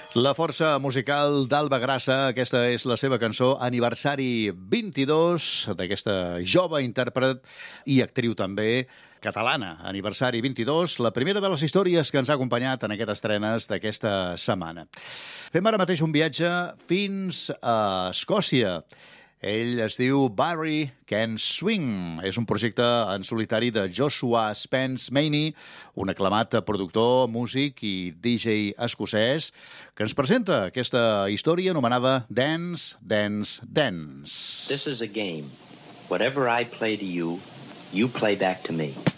La força musical d'Alba Grassa, aquesta és la seva cançó Aniversari 22, d'aquesta jove intèrpret i actriu també catalana. Aniversari 22, la primera de les històries que ens ha acompanyat en aquestes estrenes d'aquesta setmana. Fem ara mateix un viatge fins a Escòcia. Ell es diu Barry Can Swing. És un projecte en solitari de Joshua Spence Maney, un aclamat productor, músic i DJ escocès, que ens presenta aquesta història anomenada Dance, Dance, Dance. This is a game. Whatever I play to you, you play back to me.